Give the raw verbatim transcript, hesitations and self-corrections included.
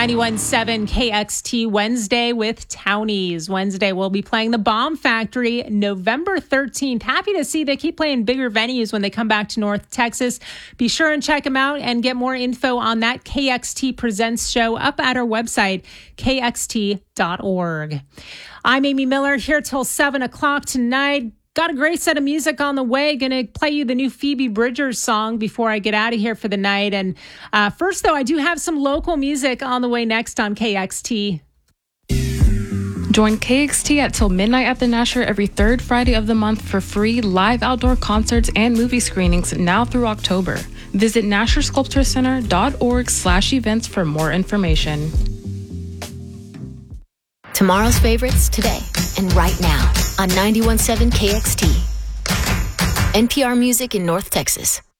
ninety-one point seven K X T Wednesday with Townies. Wednesday, we'll be playing the Bomb Factory November thirteenth. Happy to see they keep playing bigger venues when they come back to North Texas. Be sure and check them out and get more info on that K X T Presents show up at our website, K X T dot org. I'm Amy Miller here till seven o'clock tonight. Got a great set of music on the way. Going to play you the new Phoebe Bridgers song before I get out of here for the night. And uh, first, though, I do have some local music on the way next on K X T. Join K X T at Till Midnight at the Nasher every third Friday of the month for free live outdoor concerts and movie screenings now through October. Visit nasher sculpture center dot org slash events for more information. Tomorrow's favorites today and right now on ninety-one point seven K X T. N P R Music in North Texas.